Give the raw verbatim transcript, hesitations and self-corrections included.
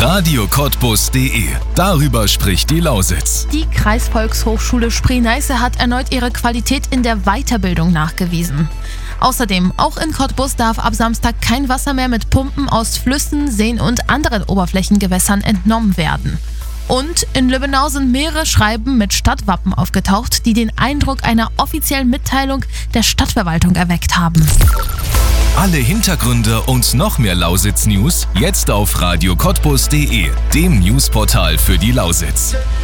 radio cottbus punkt de. Darüber spricht die Lausitz. Die Kreisvolkshochschule Spree-Neiße hat erneut ihre Qualität in der Weiterbildung nachgewiesen. Außerdem, auch in Cottbus darf ab Samstag kein Wasser mehr mit Pumpen aus Flüssen, Seen und anderen Oberflächengewässern entnommen werden. Und in Lübbenau sind mehrere Schreiben mit Stadtwappen aufgetaucht, die den Eindruck einer offiziellen Mitteilung der Stadtverwaltung erweckt haben. Alle Hintergründe und noch mehr Lausitz-News jetzt auf radio cottbus punkt de, dem Newsportal für die Lausitz.